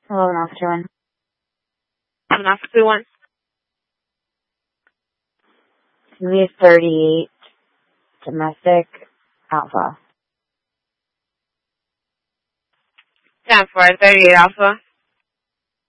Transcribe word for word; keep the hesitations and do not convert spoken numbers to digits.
Hello, Officer One. I'm Officer One. It's going to be a thirty-eight domestic Alpha. Time for a thirty-eight Alpha.